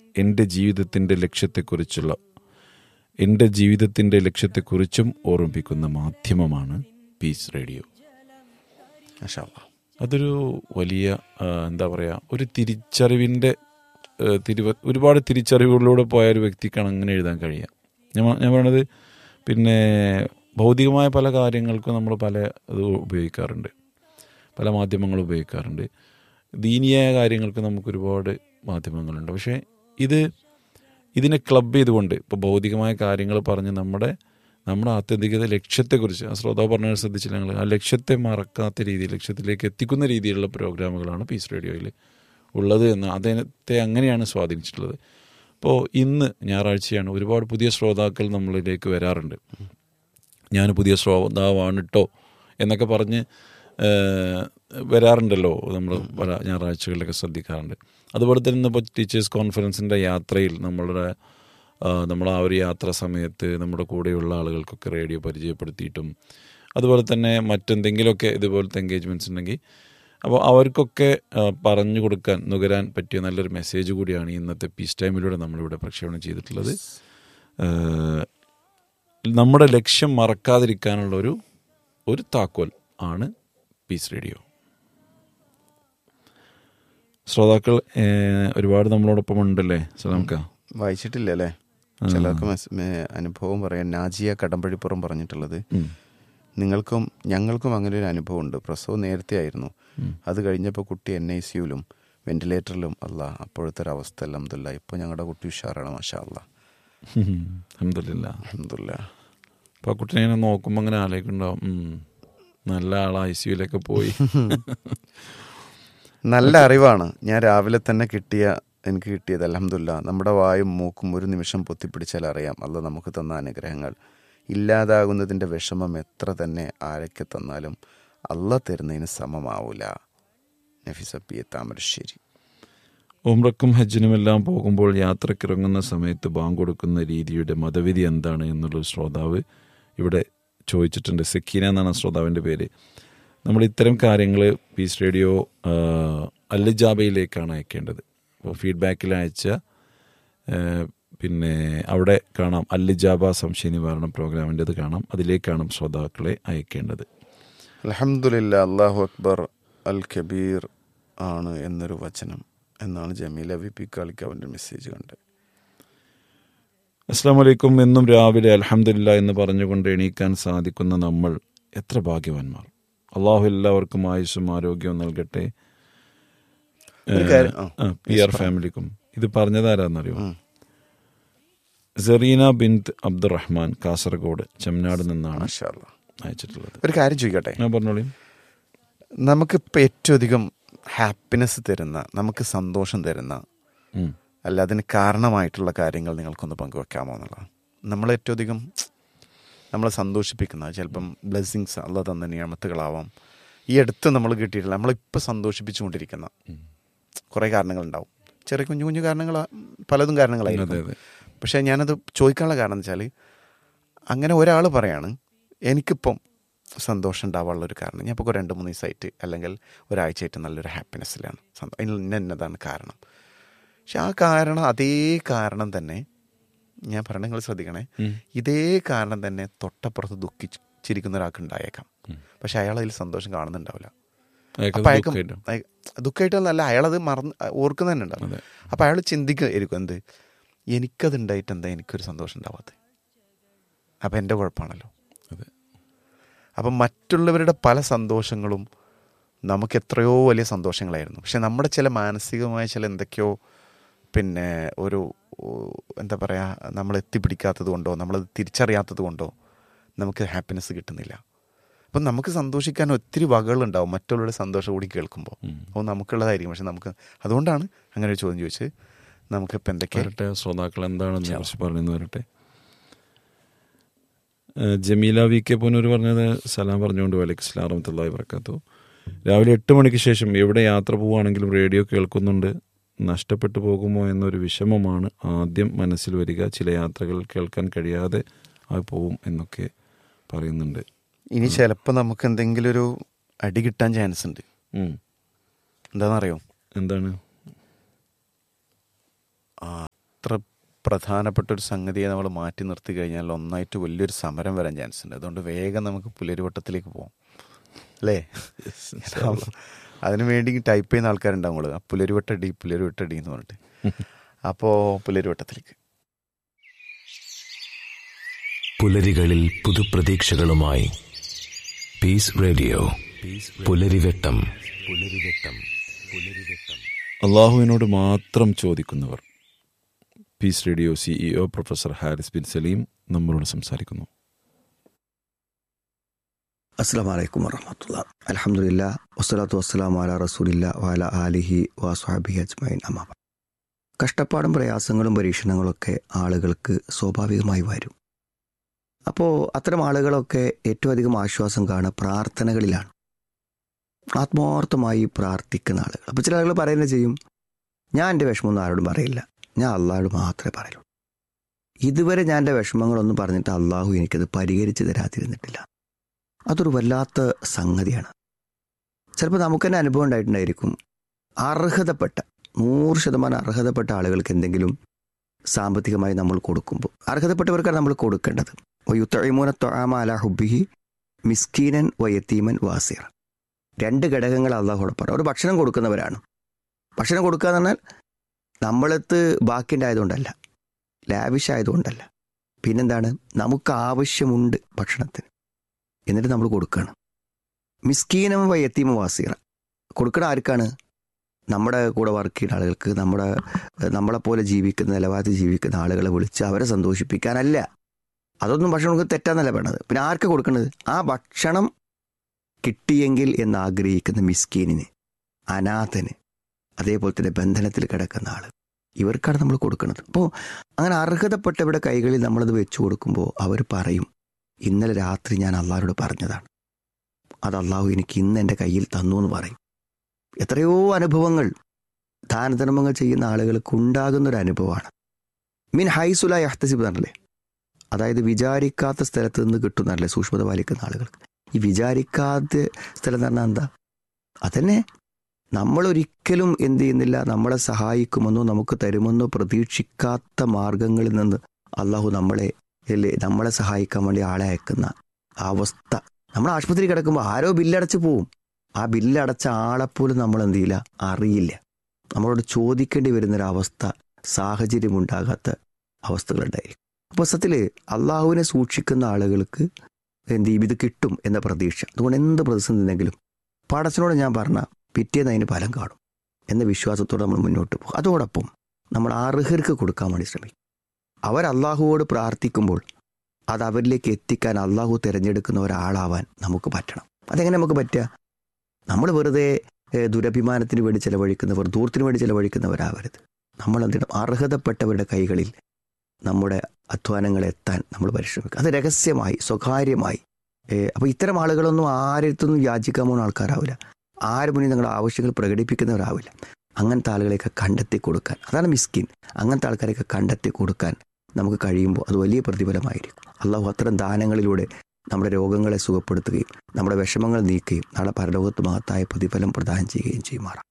എൻ്റെ ജീവിതത്തിൻ്റെ ലക്ഷ്യത്തെക്കുറിച്ചും ഓർമ്മിപ്പിക്കുന്ന മാധ്യമമാണ് പീസ് റേഡിയോ. മാഷാ അല്ലാഹ്. അതൊരു വലിയ എന്താ പറയുക, ഒരു തിരിച്ചറിവിൻ്റെ ഒരുപാട് തിരിച്ചറിവുകളിലൂടെ പോയ ഒരു വ്യക്തിക്കാണ് അങ്ങനെ എഴുതാൻ കഴിയുക. ഞാൻ പറയണത്, പിന്നെ ഭൗതികമായ പല കാര്യങ്ങൾക്കും നമ്മൾ പല ഇത് ഉപയോഗിക്കാറുണ്ട്, പല മാധ്യമങ്ങൾ ഉപയോഗിക്കാറുണ്ട്. ദീനീയായ കാര്യങ്ങൾക്ക് നമുക്കൊരുപാട് മാധ്യമങ്ങളുണ്ട്. പക്ഷേ ഇതിനെ ക്ലബ് ചെയ്തുകൊണ്ട് ഇപ്പോൾ ഭൗതികമായ കാര്യങ്ങൾ പറഞ്ഞ് നമ്മുടെ ആത്യന്തികത ലക്ഷ്യത്തെക്കുറിച്ച് ആ ശ്രോതാവ് പറഞ്ഞത് ശ്രദ്ധിച്ചില്ല ഞങ്ങൾ, ആ ലക്ഷ്യത്തെ മറക്കാത്ത രീതിയിൽ ലക്ഷ്യത്തിലേക്ക് എത്തിക്കുന്ന രീതിയിലുള്ള പ്രോഗ്രാമുകളാണ് പീസ് റേഡിയോയിൽ ഉള്ളത് എന്ന് അദ്ദേഹത്തെ അങ്ങനെയാണ് സ്വാധീനിച്ചിട്ടുള്ളത്. ഇപ്പോൾ ഇന്ന് ഞായറാഴ്ചയാണ്, ഒരുപാട് പുതിയ ശ്രോതാക്കൾ നമ്മളിലേക്ക് വരാറുണ്ട്. ഞാൻ പുതിയ ശ്രോതാവാണ് കേട്ടോ എന്നൊക്കെ പറഞ്ഞ് വരാറുണ്ടല്ലോ, നമ്മൾ പല ഞായറാഴ്ചകളിലൊക്കെ ശ്രദ്ധിക്കാറുണ്ട്. അതുപോലെ തന്നെ ഇപ്പോൾ ടീച്ചേഴ്സ് കോൺഫറൻസിൻ്റെ യാത്രയിൽ നമ്മൾ ആ ഒരു യാത്രാ സമയത്ത് നമ്മുടെ കൂടെയുള്ള ആളുകൾക്കൊക്കെ റേഡിയോ പരിചയപ്പെടുത്തിയിട്ടും, അതുപോലെ തന്നെ മറ്റെന്തെങ്കിലുമൊക്കെ ഇതുപോലത്തെ എൻഗേജ്മെൻറ്റ്സ് ഉണ്ടെങ്കിൽ അപ്പോൾ അവർക്കൊക്കെ പറഞ്ഞു കൊടുക്കാൻ നുകരാൻ പറ്റിയ നല്ലൊരു മെസ്സേജ് കൂടിയാണ് ഇന്നത്തെ പീസ് ടൈമിലൂടെ നമ്മളിവിടെ പ്രക്ഷേപണം ചെയ്തിട്ടുള്ളത്. നമ്മുടെ ലക്ഷ്യം മറക്കാതിരിക്കാനുള്ള ഒരു താക്കോൽ ആണ് പീസ് റേഡിയോ. ശ്രോതാക്കൾ ഒരുപാട് നമ്മളോടൊപ്പം ഉണ്ടല്ലേ സലാംക്ക? വായിച്ചിട്ടില്ല അല്ലേ? ചിലർക്ക് അനുഭവം പറയാൻ നാജിയ കടമ്പഴിപ്പുറം പറഞ്ഞിട്ടുള്ളത്, ഞങ്ങൾക്കും അങ്ങനെ ഒരു അനുഭവം ഉണ്ട്. പ്രസവം നേരത്തെ ആയിരുന്നു, അത് കഴിഞ്ഞപ്പോൾ കുട്ടി NICUലും വെന്റിലേറ്ററിലും. അപ്പോഴത്തെ ഒരു അവസ്ഥ അൽഹംദുലില്ലാ, ഇപ്പോൾ ഞങ്ങളുടെ കുട്ടി ഉഷാറാണ് മാഷാ അല്ലാഹ്. അൽഹംദുലില്ലാ. അപ്പോൾ ആ കുട്ടീനെ നോക്കുമ്പോൾ അങ്ങനെ ആലോചിക്കുന്നുണ്ടാവും, നല്ല ആളാ ICUലൊക്കെ പോയി. നല്ല അറിവാണ് ഞാൻ രാവിലെ തന്നെ എനിക്ക് കിട്ടിയത് അൽഹംദുലില്ലാ. നമ്മുടെ വായും മൂക്കും ഒരു നിമിഷം പൊത്തിപ്പിടിച്ചാൽ അറിയാം അല്ലാഹ് നമുക്ക് തന്ന അനുഗ്രഹങ്ങൾ. ഇല്ലാതാകുന്നതിൻ്റെ വിഷമം എത്ര തന്നെ ആരൊക്കെ തന്നാലും അല്ലാഹ് തരുന്നതിന് സമമാവൂല. നഫീസ പി താമരശ്ശേരി. ഉംറക്കും ഹജ്ജിനുമെല്ലാം പോകുമ്പോൾ യാത്രക്കിറങ്ങുന്ന സമയത്ത് ബാങ്ക് കൊടുക്കുന്ന രീതിയുടെ മതവിധി എന്താണ് എന്നുള്ളൊരു ശ്രോതാവ് ഇവിടെ ചോദിച്ചിട്ടുണ്ട്. സക്കീന എന്നാണ് ശ്രോതാവിൻ്റെ പേര്. നമ്മൾ ഇത്തരം കാര്യങ്ങൾ പീസ് റേഡിയോ അൽ-ഇജാബയിലേക്കാണ് അയക്കേണ്ടത്. അപ്പോൾ ഫീഡ്ബാക്കിൽ അയച്ച പിന്നെ അവിടെ കാണാം അൽ-ഇജാബ സംശയ നിവാരണ പ്രോഗ്രാമിൻ്റെത് കാണാം, അതിലേക്കാണ് ശ്രോതാക്കളെ അയക്കേണ്ടത്. അൽഹംദുലില്ലാ, അല്ലാഹു അക്ബർ അൽ കബീർ ആണ് എന്നൊരു വചനം എന്നാണ് ജമീല വി പി കാളിക്കാവിൻ്റെ മെസ്സേജ് കണ്ടത്. അസ്സലാമു അലൈക്കും. എന്നും രാവിലെ അൽഹംദുലില്ലാ എന്ന് പറഞ്ഞുകൊണ്ട് എണീക്കാൻ സാധിക്കുന്ന നമ്മൾ എത്ര ഭാഗ്യവാന്മാർ. അള്ളാഹു എല്ലാവർക്കും ആയുസ്സും ആരോഗ്യവും നൽകട്ടെ. PR ഫാമിലിക്കും. ഇത് പറഞ്ഞതാരാന്നറിയോ? സെറീന ബിൻത് അബ്ദുറഹ്മാൻ, കാസർഗോഡ് ചെമ്മനാട് നിന്നാണ് അയച്ചിട്ടുള്ളത്. ഒരു കാര്യം ചോദിക്കട്ടെ? പറഞ്ഞോളി. നമുക്കിപ്പോൾ ഏറ്റവും അധികം ഹാപ്പിനെസ് തരുന്ന, നമുക്ക് സന്തോഷം തരുന്ന, അല്ല അതിന് കാരണമായിട്ടുള്ള കാര്യങ്ങൾ നിങ്ങൾക്കൊന്ന് പങ്കുവെക്കാമോ എന്നുള്ളതാണ്. നമ്മളേറ്റവും അധികം നമ്മളെ സന്തോഷിപ്പിക്കുന്ന, ചിലപ്പം ബ്ലെസ്സിങ്സ് അല്ലാഹ് തന്ന നിയമത്തുകളാവാം, ഈ അടുത്ത് നമ്മൾ കിട്ടിയിട്ടില്ല, നമ്മളിപ്പോൾ സന്തോഷിപ്പിച്ചുകൊണ്ടിരിക്കുന്ന കുറേ കാരണങ്ങളുണ്ടാവും. ചെറിയ കുഞ്ഞു കുഞ്ഞു കാരണങ്ങൾ, പലതും കാരണങ്ങളായിരിക്കും. പക്ഷേ ഞാനത് ചോദിക്കാനുള്ള കാരണം എന്ന് വെച്ചാൽ, അങ്ങനെ ഒരാൾ പറയാണ് എനിക്കിപ്പം സന്തോഷം ഉണ്ടാവാനുള്ളൊരു കാരണം, ഞാൻ ഇപ്പോൾ 2-3 ദിവസമായിട്ട് അല്ലെങ്കിൽ ഒരാഴ്ചയായിട്ട് നല്ലൊരു ഹാപ്പിനെസ്സിലാണ്, എന്നതാണ് കാരണം. പക്ഷെ ആ കാരണം, അതേ കാരണം തന്നെ ഞാൻ പറയണ നിങ്ങൾ ശ്രദ്ധിക്കണേ, ഇതേ കാരണം തന്നെ തൊട്ടപ്പുറത്ത് ദുഃഖിച്ചിരിക്കുന്ന ഒരാൾക്ക് ഉണ്ടായേക്കാം. പക്ഷെ അയാൾ അതിൽ സന്തോഷം കാണുന്നുണ്ടാവില്ല. അപ്പം അയാൾക്ക് ദുഃഖമായിട്ടല്ല, അയാളത് ഓർക്കുന്ന തന്നെ ഉണ്ടാവും. അപ്പം അയാൾ ചിന്തിക്കും എന്ത്, എനിക്കത് ഉണ്ടായിട്ട് എന്താ എനിക്കൊരു സന്തോഷം ഉണ്ടാവാത്തത്, അപ്പം എൻ്റെ കുഴപ്പമാണല്ലോ. അപ്പം മറ്റുള്ളവരുടെ പല സന്തോഷങ്ങളും നമുക്ക് എത്രയോ വലിയ സന്തോഷങ്ങളായിരുന്നു. പക്ഷെ നമ്മുടെ ചില മാനസികമായ ചില എന്തൊക്കെയോ പിന്നെ ഒരു എന്താ പറയുക, നമ്മൾ എത്തിപ്പിടിക്കാത്തത് കൊണ്ടോ നമ്മളത് തിരിച്ചറിയാത്തത് കൊണ്ടോ നമുക്ക് ഹാപ്പിനെസ് കിട്ടുന്നില്ല. അപ്പം നമുക്ക് സന്തോഷിക്കാൻ ഒത്തിരി വകകളുണ്ടാവും മറ്റുള്ളവരുടെ സന്തോഷം കൂടി കേൾക്കുമ്പോൾ. അപ്പോൾ നമുക്കുള്ളതായിരിക്കും. പക്ഷെ നമുക്ക് അതുകൊണ്ടാണ് അങ്ങനെ ഒരു ചോദ്യം ചോദിച്ച് നമുക്കിപ്പോൾ എന്തൊക്കെ ശ്രോതാക്കൾ എന്താണെന്ന് കുറിച്ച് പറഞ്ഞു വരട്ടെ. ജമീല VK പൂനൂർ പറഞ്ഞത്, സലാം പറഞ്ഞുകൊണ്ട് വലൈക്കും സ്സലാം വറഹ്മത്തുള്ളാഹി വബറകാതുഹു. രാവിലെ 8 മണിക്ക് ശേഷം എവിടെ യാത്ര പോവുകയാണെങ്കിലും റേഡിയോ കേൾക്കുന്നുണ്ട്. നഷ്ടപ്പെട്ടു പോകുമോ എന്നൊരു വിഷമമാണ് ആദ്യം മനസ്സിൽ വരിക. ചില യാത്രകൾ കേൾക്കാൻ കഴിയാതെ പോവും എന്നൊക്കെ പറയുന്നുണ്ട്. ഇനി ചിലപ്പോൾ നമുക്ക് എന്തെങ്കിലും ഒരു അടി കിട്ടാൻ ചാൻസ് ഉണ്ട്. എന്താണെന്നറിയോ? എന്താണ്? എത്ര പ്രധാനപ്പെട്ട ഒരു സംഗതിയെ നമ്മൾ മാറ്റി നിർത്തി കഴിഞ്ഞാൽ ഒന്നായിട്ട് വലിയൊരു സമരം വരാൻ ചാൻസ് ഉണ്ട്. അതുകൊണ്ട് വേഗം നമുക്ക് പുലരിവട്ടത്തിലേക്ക് പോകാം അല്ലേ? അതിനു വേണ്ടി ടൈപ്പ് ചെയ്യുന്ന ആൾക്കാരുണ്ടാവും നമ്മൾ, പുലരിവട്ടടി പുലരിവട്ടടി എന്ന് പറഞ്ഞിട്ട്. അപ്പോൾ പുലരിവട്ടത്തിലേക്ക്. പുലരികളിൽ പുതുപ്രതീക്ഷകളുമായി പീസ് റേഡിയോ പുലരിവെട്ടം. അള്ളാഹുവിനോട് മാത്രം ചോദിക്കുന്നവർ. Piece radio CEO professor Haris bin Saleem നമ്മളോട് സംസാരിക്കുന്നു. അസ്സലാമു അലൈക്കും വറഹ്മത്തുള്ളാഹി. അൽഹംദുലില്ലാഹ് വസ്സലാത്തു വസ്സലാമു അലാ റസൂലില്ലാഹി വഅലാ ആലിഹി വസ്വഹ്ബിഹി അജ്മഈൻ. അമ്മാ ബഅദ്. കഷ്ടപ്പാടും പ്രയാസങ്ങളും പരീക്ഷണങ്ങളൊക്കെ ആളുകൾക്ക് സ്വാഭാവികമായി വരും. അപ്പോൾ അത്തരം ആളുകളൊക്കെ ഏറ്റവും അധികം ആശ്വാസം കാണുക പ്രാർത്ഥനകളിലാണ്. ആത്മാർത്ഥമായി പ്രാർത്ഥിക്കുന്ന ആളുകൾ. അപ്പോൾ ചില ആളുകൾ പറയുന്നത് ചെയ്യും, ഞാൻ എൻ്റെ വിഷമമൊന്നും ആരോടും പറയില്ല, ഞാൻ അള്ളാഹോട് മാത്രമേ പറയുള്ളൂ. ഇതുവരെ ഞാൻ എൻ്റെ വിഷമങ്ങളൊന്നും പറഞ്ഞിട്ട് അള്ളാഹു എനിക്കത് പരിഹരിച്ച് തരാതിരുന്നിട്ടില്ല. അതൊരു വല്ലാത്ത സംഗതിയാണ്. ചിലപ്പോൾ നമുക്ക് തന്നെ അനുഭവം ഉണ്ടായിട്ടുണ്ടായിരിക്കും. അർഹതപ്പെട്ട 100% അർഹതപ്പെട്ട ആളുകൾക്ക് എന്തെങ്കിലും സാമ്പത്തികമായി നമ്മൾ കൊടുക്കുമ്പോൾ അർഹതപ്പെട്ടവർക്കാണ് നമ്മൾ കൊടുക്കേണ്ടത്. യുത്തഇമൂന ത്വആമ അലാ ഹുബ്ബിഹി മിസ്കീനൻ വയതീമൻ വാസിറ. 2 ഘടകങ്ങൾ അള്ളാഹുവോട് പറയും. അവർ ഭക്ഷണം കൊടുക്കുന്നവരാണ്. ഭക്ഷണം കൊടുക്കുക എന്ന് പറഞ്ഞാൽ നമ്മളത്ത് ബാക്കിയുണ്ടായതുകൊണ്ടല്ല, ലാവിഷ് ആയതുകൊണ്ടല്ല. പിന്നെന്താണ്, നമുക്ക് ആവശ്യമുണ്ട് ഭക്ഷണത്തിന്, എന്നിട്ട് നമ്മൾ കൊടുക്കുകയാണ്. മിസ്കീനും വയത്തീമും വാസീറ. കൊടുക്കണ ആർക്കാണ്? നമ്മുടെ കൂടെ വർക്ക് ചെയ്യുന്ന ആളുകൾക്ക്, നമ്മളെപ്പോലെ ജീവിക്കുന്ന, നിലവാരത്തിൽ ജീവിക്കുന്ന ആളുകളെ വിളിച്ച് അവരെ സന്തോഷിപ്പിക്കാനല്ല. അതൊന്നും ഭക്ഷണം നമുക്ക് തെറ്റാന്നല്ല വേണ്ടത്. പിന്നെ ആർക്ക് കൊടുക്കുന്നത്? ആ ഭക്ഷണം കിട്ടിയെങ്കിൽ എന്നാഗ്രഹിക്കുന്ന മിസ്കീനിന്, അനാഥന്, അതേപോലെ തന്നെ ബന്ധനത്തിൽ കിടക്കുന്ന ആൾ, ഇവർക്കാണ് നമ്മൾ കൊടുക്കുന്നത്. അപ്പോൾ അങ്ങനെ അർഹതപ്പെട്ടവരുടെ കൈകളിൽ നമ്മളത് വെച്ചു കൊടുക്കുമ്പോൾ അവർ പറയും, ഇന്നലെ രാത്രി ഞാൻ അള്ളാഹുവോട് പറഞ്ഞതാണ്, അത് അള്ളാഹു എനിക്ക് ഇന്ന് എൻ്റെ കയ്യിൽ തന്നു എന്ന് പറയും. എത്രയോ അനുഭവങ്ങൾ ദാനധർമ്മങ്ങൾ ചെയ്യുന്ന ആളുകൾക്ക് ഉണ്ടാകുന്നൊരു അനുഭവമാണ്. മിൻ ഹൈസുല യഹ്തസിബ് എന്നല്ലേ, അതായത് വിചാരിക്കാത്ത സ്ഥലത്ത് നിന്ന് കിട്ടുന്നല്ലേ സൂക്ഷ്മത പാലിക്കുന്ന ആളുകൾക്ക്. ഈ വിചാരിക്കാത്ത സ്ഥലം എന്ന് പറഞ്ഞാൽ എന്താ? അതന്നെ, നമ്മളൊരിക്കലും എന്ത് ചെയ്യുന്നില്ല, നമ്മളെ സഹായിക്കുമെന്നോ നമുക്ക് തരുമെന്നോ പ്രതീക്ഷിക്കാത്ത മാർഗങ്ങളിൽ നിന്ന് അള്ളാഹു നമ്മളെ സഹായിക്കാൻ വേണ്ടി ആളെ അയക്കുന്ന അവസ്ഥ. നമ്മൾ ആശുപത്രി കിടക്കുമ്പോൾ ആരോ ബില്ലടച്ച് പോവും. ആ ബില്ലടച്ച ആളെപ്പോലും നമ്മൾ എന്ത് ചെയ്യില്ല, അറിയില്ല. നമ്മളോട് ചോദിക്കേണ്ടി വരുന്നൊരവസ്ഥ, സാഹചര്യം ഉണ്ടാകാത്ത അവസ്ഥകളുണ്ടായിരിക്കും. അപ്പോൾ സത്യത്തിൽ അള്ളാഹുവിനെ സൂക്ഷിക്കുന്ന ആളുകൾക്ക് എന്ത് ചെയ്യും, ഇത് കിട്ടും എന്ന പ്രതീക്ഷ. അതുകൊണ്ട് എന്ത് പ്രതിസന്ധി ഉണ്ടെങ്കിലും പടച്ചനോട് ഞാൻ പറഞ്ഞ പിറ്റേന്ന് അതിന് ഫലം കാണും എന്ന വിശ്വാസത്തോടെ നമ്മൾ മുന്നോട്ട് പോകും. അതോടൊപ്പം നമ്മൾ അർഹർക്ക് കൊടുക്കാൻ വേണ്ടി ശ്രമിക്കും. അവർ അള്ളാഹുവോട് പ്രാർത്ഥിക്കുമ്പോൾ അത് അവരിലേക്ക് എത്തിക്കാൻ അള്ളാഹു തിരഞ്ഞെടുക്കുന്ന ഒരാളാവാൻ നമുക്ക് പറ്റണം. അതെങ്ങനെ നമുക്ക് പറ്റുക? നമ്മൾ വെറുതെ ദുരഭിമാനത്തിന് വേണ്ടി ചിലവഴിക്കുന്നവർ, ദൂരത്തിന് വേണ്ടി ചിലവഴിക്കുന്നവരാവരുത്. നമ്മൾ എന്തിനും അർഹതപ്പെട്ടവരുടെ കൈകളിൽ നമ്മുടെ അധ്വാനങ്ങൾ എത്താൻ നമ്മൾ പരിശ്രമിക്കുക. അത് രഹസ്യമായി, സ്വകാര്യമായി. അപ്പോൾ ഇത്തരം ആളുകളൊന്നും ആരടുത്തൊന്നും യാചിക്കാൻ പോകുന്ന ആൾക്കാരാവില്ല. ആര് മുന്നിൽ നിങ്ങളുടെ ആവശ്യങ്ങൾ പ്രകടിപ്പിക്കുന്നവരാവില്ല. അങ്ങനത്തെ ആളുകളെയൊക്കെ കണ്ടെത്തി കൊടുക്കാൻ, അതാണ് മിസ്കിൻ. അങ്ങനത്തെ ആൾക്കാരെയൊക്കെ കണ്ടെത്തി കൊടുക്കാൻ നമുക്ക് കഴിയുമ്പോൾ അത് വലിയ പ്രതിഫലമായിരിക്കും. അള്ളാഹു അത്തരം ദാനങ്ങളിലൂടെ നമ്മുടെ രോഗങ്ങളെ സുഖപ്പെടുത്തുകയും നമ്മുടെ വിഷമങ്ങൾ നീക്കുകയും നാളെ പരലോകത്ത് മഹത്തായ പ്രതിഫലം പ്രദാനം ചെയ്യുകയും ചെയ്യുമാറാം.